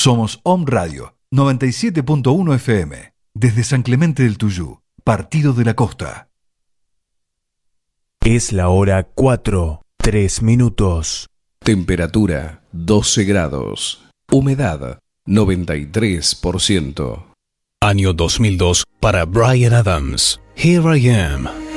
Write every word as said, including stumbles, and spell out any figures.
Somos Om Radio noventa y siete punto uno F M, desde San Clemente del Tuyú, Partido de la Costa. Es la hora cuatro, tres minutos. Temperatura doce grados. Humedad noventa y tres por ciento. Año dos mil dos para Bryan Adams. Here I Am.